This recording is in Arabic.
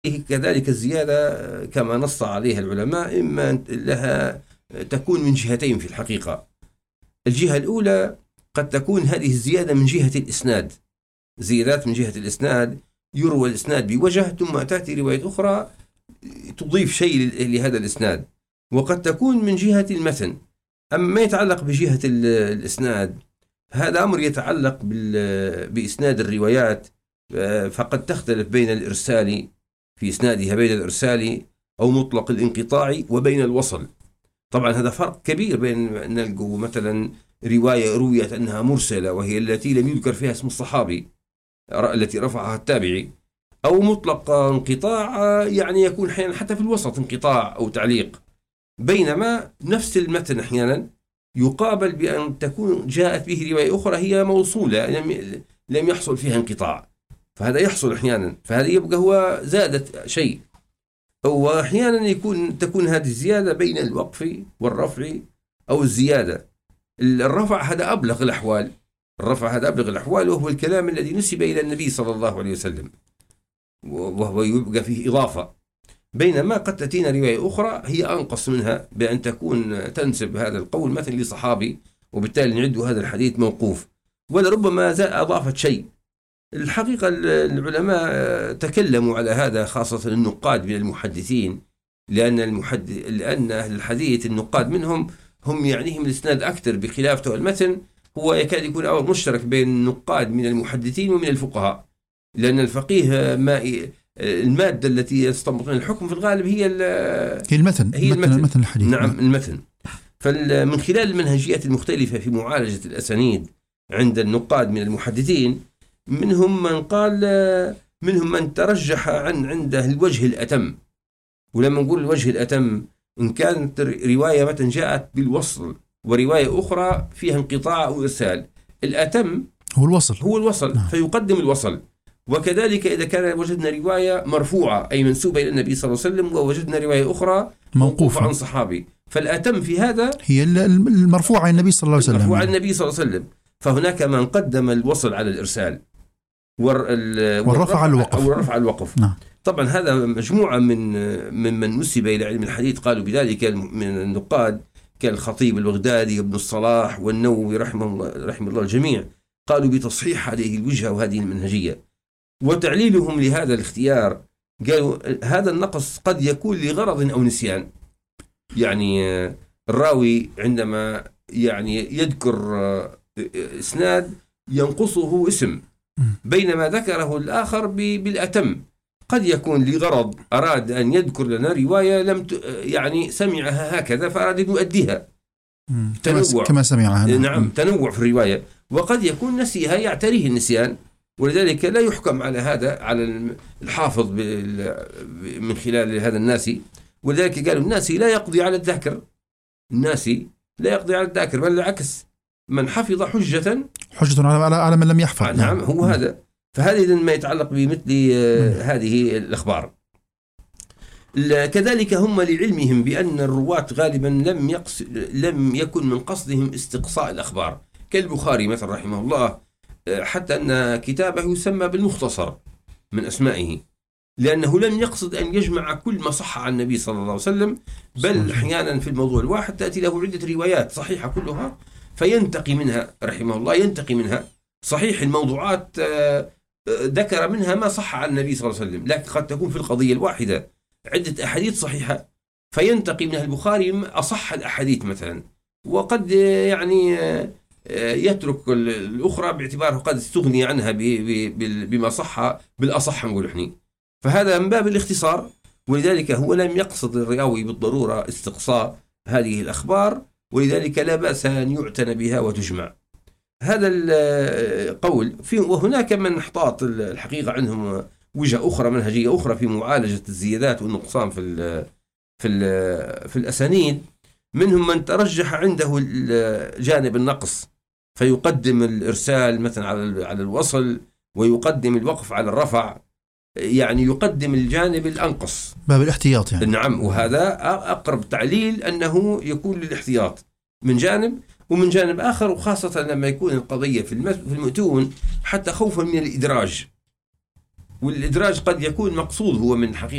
كذلك الزيادة كما نص عليها العلماء إما لها تكون من جهتين في الحقيقة. الجهة الأولى قد تكون هذه الزيادة من جهة الإسناد، زيادات من جهة الإسناد، يروى الإسناد بوجه ثم تأتي رواية أخرى تضيف شيء لهذا الإسناد. وقد تكون من جهة المتن. أما ما يتعلق بجهة الإسناد هذا أمر يتعلق بإسناد الروايات، فقد تختلف بين الإرسال في إسنادها، بين الإرسال أو مطلق الانقطاع وبين الوصل. طبعا هذا فرق كبير بين أن نلقوا مثلا رواية رويت أنها مرسلة وهي التي لم يذكر فيها اسم الصحابي التي رفعها التابعي، أو مطلق انقطاع يعني يكون أحيانا حتى في الوسط انقطاع أو تعليق، بينما نفس المتن أحيانا يقابل بأن تكون جاءت به رواية أخرى هي موصولة لم يحصل فيها انقطاع، فهذا يحصل أحيانا، فهذا يبقى هو زادت شيء. وأحيانا تكون هذه الزيادة بين الوقف والرفع أو الزيادة. الرفع هذا أبلغ الأحوال، الرفع هذا أبلغ الأحوال، وهو الكلام الذي نسب إلى النبي صلى الله عليه وسلم وهو يبقى فيه إضافة، بينما قد تأتينا رواية أخرى هي أنقص منها بأن تكون تنسب هذا القول مثل لصحابي، وبالتالي نعد هذا الحديث موقوف، ولربما أضافت شيء. الحقيقة العلماء تكلموا على هذا، خاصة النقاد من المحدثين، لأن أهل الحديث النقاد منهم هم يعنيهم الإسناد أكثر، بخلاف المتن هو يكاد يكون أمر مشترك بين النقاد من المحدثين ومن الفقهاء، لأن الفقيه المادة التي يستنبط من الحكم في الغالب هي المتن، المتن الحديث. نعم المتن. فمن خلال المنهجيات المختلفة في معالجة الأسانيد عند النقاد من المحدثين، منهم من ترجح عنده الوجه الأتم. ولما نقول الوجه الأتم، إن كانت رواية مثلا جاءت بالوصل ورواية أخرى فيها انقطاع أو إرسال، الأتم هو الوصل نعم. فيقدم الوصل. وكذلك إذا كان وجدنا رواية مرفوعة أي منسوبة إلى النبي صلى الله عليه وسلم، ووجدنا رواية أخرى موقوفة عن صحابي، فالأتم في هذا هي المرفوعة عن النبي صلى الله عليه وسلم، المرفوعة عن النبي صلى الله عليه وسلم. فهناك من قدم الوصل على الإرسال والرفع على الوقف نعم. طبعا هذا مجموعة من نسب إلى علم الحديث قالوا بذلك من النقاد كالخطيب البغدادي وابن الصلاح والنووي رحمه الله الجميع، قالوا بتصحيح هذه الوجهة وهذه المنهجية. وتعليلهم لهذا الاختيار قالوا هذا النقص قد يكون لغرض أو نسيان، يعني الراوي عندما يعني يذكر إسناد ينقصه اسم، بينما ذكره الآخر بالأتم، قد يكون لغرض أراد أن يذكر لنا رواية لم يعني سمعها هكذا فأراد أن يؤديها، تنوع كما سمعها نعم تنوع في الرواية، وقد يكون نسيها يعتريه النسيان، ولذلك لا يحكم على هذا على الحافظ من خلال هذا الناسي. ولذلك قالوا الناسي لا يقضي على الذاكر، الناسي لا يقضي على الذاكر، بل العكس، من حفظ حجة على من لم يحفظ. نعم هو هذا. فهذا إذن ما يتعلق بمثل هذه الأخبار. كذلك هم لعلمهم بأن الرواة غالبا لم يكن من قصدهم استقصاء الأخبار، كالبخاري مثلا رحمه الله، حتى أن كتابه يسمى بالمختصر من أسمائه، لأنه لم يقصد أن يجمع كل ما صح عن النبي صلى الله عليه وسلم، بل أحيانا في الموضوع الواحد تأتي له عدة روايات صحيحة كلها فينتقي منها رحمه الله، ينتقي منها صحيح الموضوعات ذكر منها ما صح عن النبي صلى الله عليه وسلم، لكن قد تكون في القضية الواحدة عدة أحاديث صحيحة فينتقي منها البخاري أصح الأحاديث مثلا، وقد يعني يترك الأخرى باعتباره قد استغني عنها بما صح بالأصح نقول إحنا، فهذا من باب الاختصار. ولذلك هو لم يقصد الراوي بالضرورة استقصاء هذه الأخبار، ولذلك لا بأس أن يعتنى بها وتجمع. هذا القول وهناك من احتاط الحقيقة عندهم وجهة أخرى منهجية أخرى في معالجة الزيادات والنقصان في الأسانيد، منهم من ترجح عنده جانب النقص فيقدم الإرسال مثلا على الوصل، ويقدم الوقف على الرفع، يعني يقدم الجانب الأنقص باب الاحتياط يعني. نعم، وهذا أقرب تعليل أنه يكون للاحتياط من جانب، ومن جانب آخر، وخاصة لما يكون القضية في المتون حتى خوفا من الإدراج، والإدراج قد يكون مقصود هو من حقيقة